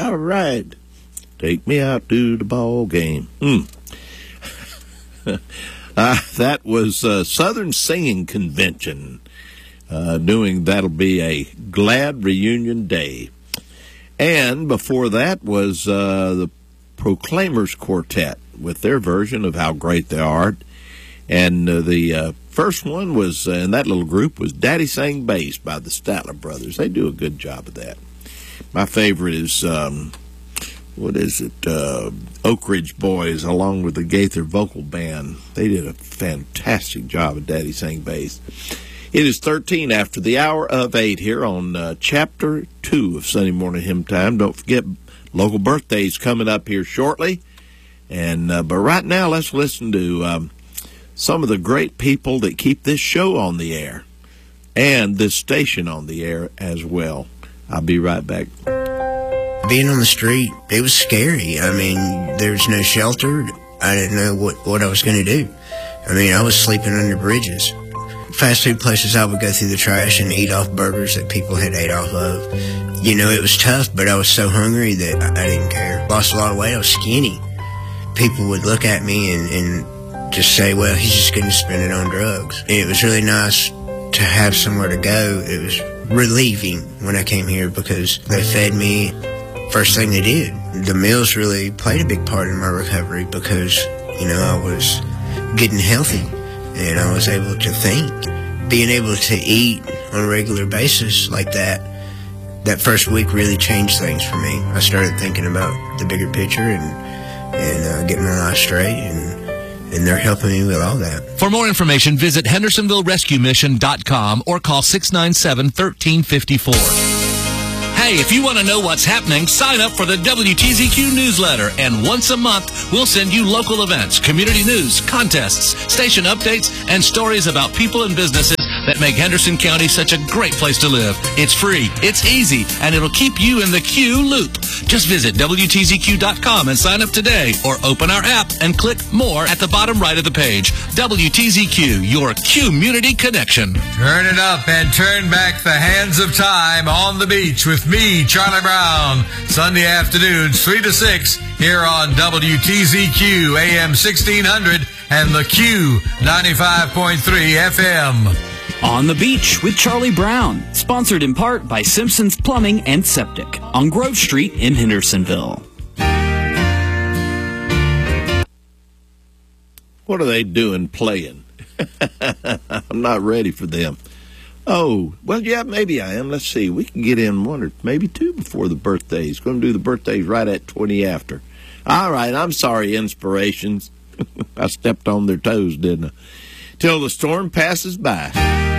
All right. Take me out to the ball game. That was Southern Singing Convention doing That'll Be a Glad Reunion Day. And before that was the Proclaimers Quartet with their version of How Great Thou Art. And the first one was, in that little group, was Daddy Sang Bass by the Statler Brothers. They do a good job of that. My favorite is, Oak Ridge Boys, along with the Gaither Vocal Band. They did a fantastic job of Daddy Sang Bass. It is 13 after the hour of 8 here on Chapter 2 of Sunday Morning Hymn Time. Don't forget, local birthdays coming up here shortly. And but right now, let's listen to some of the great people that keep this show on the air and this station on the air as well. I'll be right back. Being on the street, it was scary. I mean, there was no shelter. I didn't know what I was going to do. I mean, I was sleeping under bridges. Fast food places, I would go through the trash and eat off burgers that people had ate off of. You know, it was tough, but I was so hungry that I didn't care. Lost a lot of weight. I was skinny. People would look at me and just say, well, he's just going to spend it on drugs. And it was really nice to have somewhere to go. It was relieving when I came here because they fed me. First thing they did. The meals really played a big part in my recovery because, you know, I was getting healthy and I was able to think. Being able to eat on a regular basis like that first week really changed things for me. I started thinking about the bigger picture and getting my life straight, and they're helping me with all that. For more information, visit HendersonvilleRescueMission.com or call 697-1354. Hey, if you want to know what's happening, sign up for the WTZQ newsletter, and once a month, we'll send you local events, community news, contests, station updates, and stories about people and businesses that make Henderson County such a great place to live. It's free, it's easy, and it'll keep you in the Q loop. Just visit WTZQ.com and sign up today, or open our app and click More at the bottom right of the page. WTZQ, your community connection. Turn it up and turn back the hands of time on the beach with me, Charlie Brown, Sunday afternoons 3 to 6 here on WTZQ AM 1600 and the Q 95.3 FM. On the Beach with Charlie Brown, sponsored in part by Simpson's Plumbing and Septic on Grove Street in Hendersonville. What are they doing playing? I'm not ready for them. Oh, well, yeah, maybe I am. Let's see. We can get in one or maybe two before the birthdays. Going to do the birthdays right at 20 after. All right, I'm sorry, Inspirations. I stepped on their toes, didn't I? Till the storm passes by.